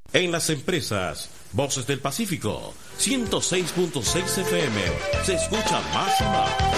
En las empresas, Voces del Pacífico, 106.6 FM, se escucha más y más.